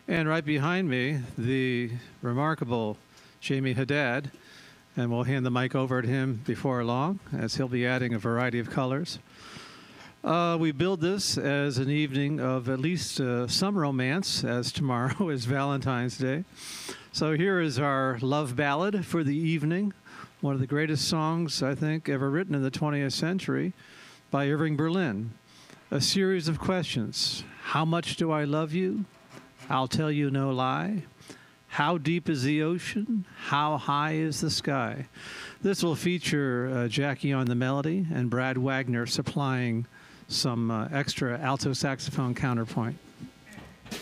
And right behind me, the remarkable Jamie Haddad. And we'll hand the mic over to him before long, as he'll be adding a variety of colors. We build this as an evening of at least some romance, as tomorrow is Valentine's Day. So here is our love ballad for the evening, one of the greatest songs, I think, ever written in the 20th century by Irving Berlin. A series of questions. How much do I love you? I'll tell you no lie. How deep is the ocean? How high is the sky? This will feature Jackie on the melody and Brad Wagner supplying some extra alto saxophone counterpoint.